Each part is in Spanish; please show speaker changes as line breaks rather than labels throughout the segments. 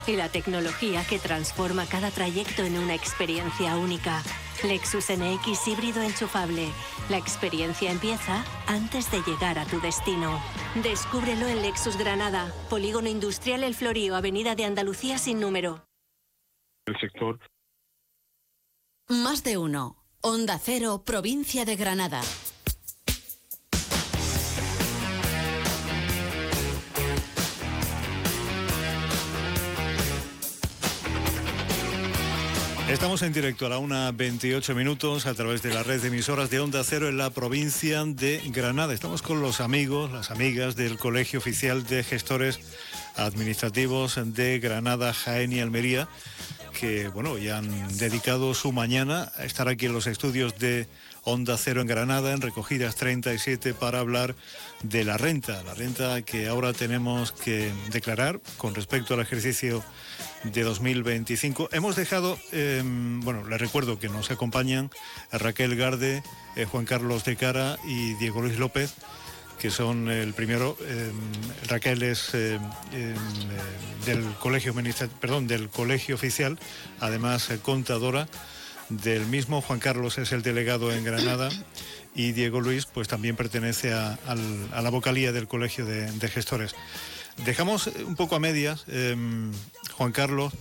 y la tecnología que transforma cada trayecto en una experiencia única. Lexus NX híbrido enchufable. La experiencia empieza antes de llegar a tu destino. Descúbrelo en Lexus Granada, Polígono Industrial El Florío, Avenida de Andalucía sin número.
El sector.
Más de uno. Onda Cero, provincia de Granada.
Estamos en directo a la 1:28 a través de la red de emisoras de Onda Cero en la provincia de Granada. Estamos con los amigos, las amigas del Colegio Oficial de Gestores Administrativos de Granada, Jaén y Almería, que bueno, ya han dedicado su mañana a estar aquí en los estudios de Onda Cero en Granada, en Recogidas 37, para hablar de la renta que ahora tenemos que declarar con respecto al ejercicio de 2025. Hemos dejado, les recuerdo que nos acompañan Raquel Garde, Juan Carlos de Cara y Diego Luis López, que son el primero. Raquel es del Colegio Oficial, además contadora del mismo. Juan Carlos es el delegado en Granada y Diego Luis pues también pertenece a la vocalía del Colegio de Gestores. Dejamos un poco a medias, Juan Carlos,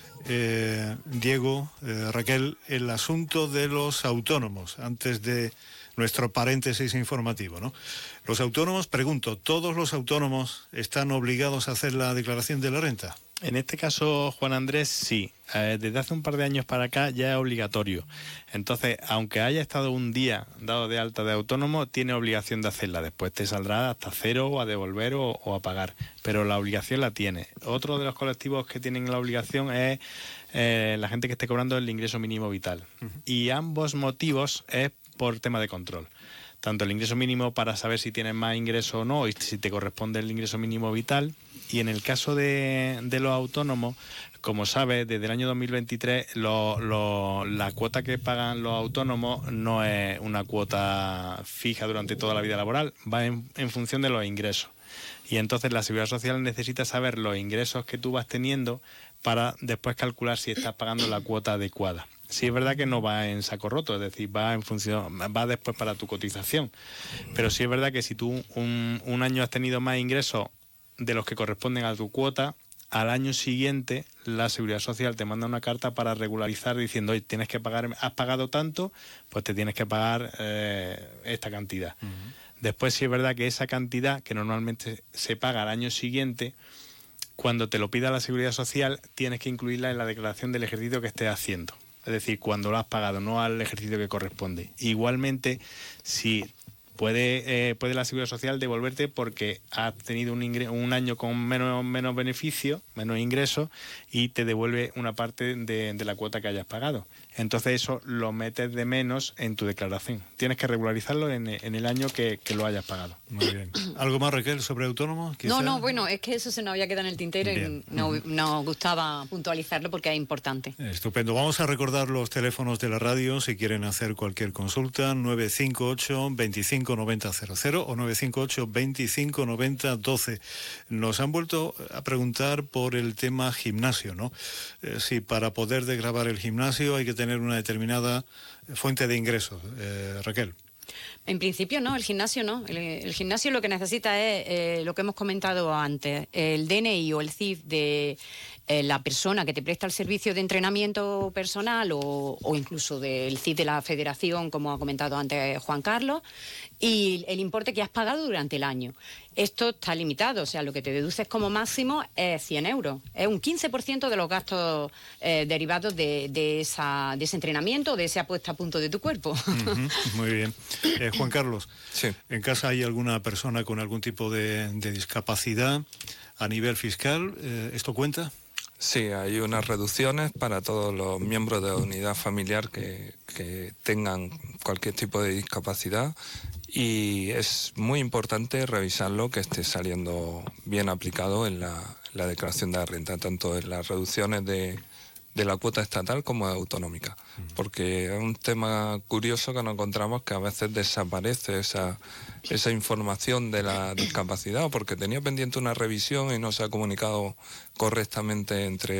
Diego, Raquel, el asunto de los autónomos, antes de nuestro paréntesis informativo, ¿no? Los autónomos, pregunto, ¿todos los autónomos están obligados a hacer la declaración de la renta?
En este caso, Juan Andrés, sí. Desde hace un par de años para acá ya es obligatorio. Entonces, aunque haya estado un día dado de alta de autónomo, tiene obligación de hacerla. Después te saldrá hasta cero, o a devolver o a pagar. Pero la obligación la tiene. Otro de los colectivos que tienen la obligación es la gente que esté cobrando el ingreso mínimo vital. Y ambos motivos es por tema de control. Tanto el ingreso mínimo para saber si tienes más ingreso o no, y si te corresponde el ingreso mínimo vital. Y en el caso de los autónomos, como sabes, desde el año 2023 la cuota que pagan los autónomos no es una cuota fija durante toda la vida laboral, va en función de los ingresos. Y entonces la Seguridad Social necesita saber los ingresos que tú vas teniendo para después calcular si estás pagando la cuota adecuada. Sí, es verdad que no va en saco roto, es decir, va después para tu cotización. Pero sí es verdad que si tú un año has tenido más ingresos de los que corresponden a tu cuota, al año siguiente la Seguridad Social te manda una carta para regularizar diciendo, oye, tienes que pagar, has pagado tanto, pues te tienes que pagar esta cantidad. Después sí es verdad que esa cantidad que normalmente se paga al año siguiente, cuando te lo pida la Seguridad Social, tienes que incluirla en la declaración del ejercicio que estés haciendo. Es decir, cuando lo has pagado, no al ejercicio que corresponde. Igualmente, si puede la Seguridad Social devolverte porque has tenido un año con menos beneficio, menos ingresos, y te devuelve una parte de la cuota que hayas pagado. Entonces eso lo metes de menos en tu declaración. Tienes que regularizarlo en el año que lo hayas pagado.
Muy bien. ¿Algo más, Raquel, sobre autónomos?
No, bueno, es que eso se nos había quedado en el tintero. Bien. Y nos gustaba puntualizarlo porque es importante.
Estupendo. Vamos a recordar los teléfonos de la radio si quieren hacer cualquier consulta: 958 25 90 00 o 958 25 90 12. Nos han vuelto a preguntar por el tema gimnasio, ¿no? Si para poder desgravar el gimnasio hay que tener una determinada fuente de ingresos. Raquel.
En principio no, el gimnasio no. El gimnasio lo que necesita es lo que hemos comentado antes, el DNI o el CIF de la persona que te presta el servicio de entrenamiento personal o incluso del CIF de la federación, como ha comentado antes Juan Carlos, y el importe que has pagado durante el año. Esto está limitado, o sea, lo que te deduces como máximo es 100 euros. Es un 15% de los gastos derivados de ese entrenamiento, de esa puesta a punto de tu cuerpo.
Muy bien. Juan Carlos,
sí.
¿En casa hay alguna persona con algún tipo de discapacidad a nivel fiscal? ¿Esto cuenta?
Sí, hay unas reducciones para todos los miembros de la unidad familiar que tengan cualquier tipo de discapacidad, y es muy importante revisarlo, que esté saliendo bien aplicado en la declaración de la renta, tanto en las reducciones de de la cuota estatal como de autonómica, porque es un tema curioso que nos encontramos que a veces desaparece esa información de la discapacidad, porque tenía pendiente una revisión y no se ha comunicado correctamente entre